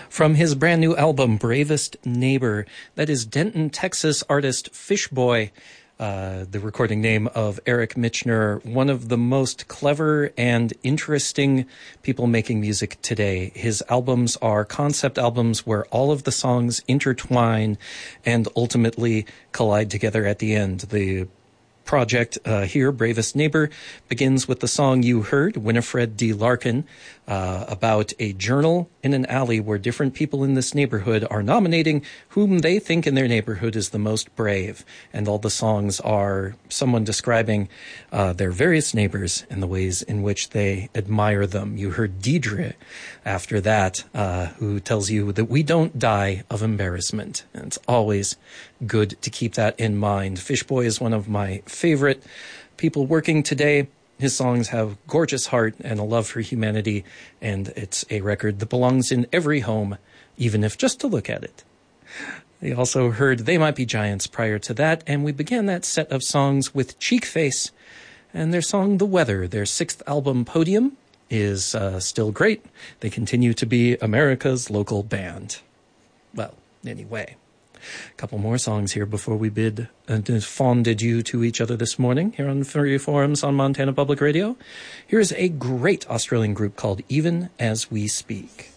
From his brand new album, Bravest Neighbor, that is Denton, Texas artist Fishboy, the recording name of Eric Michener, one of the most clever and interesting people making music today. His albums are concept albums where all of the songs intertwine and ultimately collide together at the end. The project here, Bravest Neighbor, begins with the song you heard, Winifred D. Larkin, about a journal in an alley where different people in this neighborhood are nominating whom they think in their neighborhood is the most brave. And all the songs are someone describing their various neighbors and the ways in which they admire them. You heard Deidre after that, who tells you that we don't die of embarrassment. And it's always good to keep that in mind. Fishboy is one of my favorite people working today. His songs have gorgeous heart and a love for humanity, and it's a record that belongs in every home, even if just to look at it. We also heard They Might Be Giants prior to that, and we began that set of songs with Cheekface and their song The Weather. Their sixth album, Podium, is still great. They continue to be America's local band. Well, anyway. A couple more songs here before we bid fond adieu to each other this morning here on Furry Forums on Montana Public Radio. Here's a great Australian group called Even As We Speak.